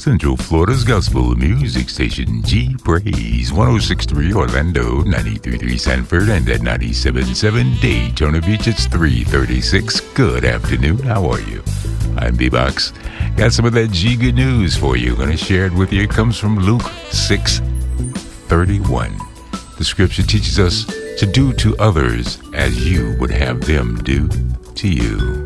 Central Florida's gospel music station, G Praise, 106.3 Orlando, 93.3 Sanford, and at 97.7 Daytona Beach. It's 3:36. Good afternoon. How are you? I'm B-Box. Got some of that G good news for you. Going to share it with you. It comes from Luke 6:31. The scripture teaches us to do to others as you would have them do to you.